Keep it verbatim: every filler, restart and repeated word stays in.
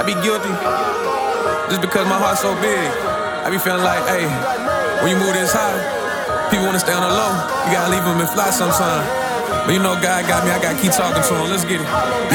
be guilty just because my heart's so big. I be feeling like, hey, when you move this high, people wanna stay on the low. You gotta leave them and fly sometime. But you know God got me, I gotta keep talking to him. Let's get it.